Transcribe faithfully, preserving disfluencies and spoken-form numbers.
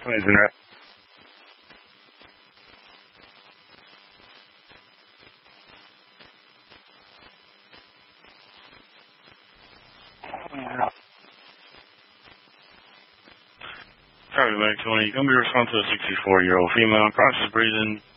Amazing, right? Yeah. Probably like twenty. You're going to be responsive to a sixty-four-year-old female, conscious breathing.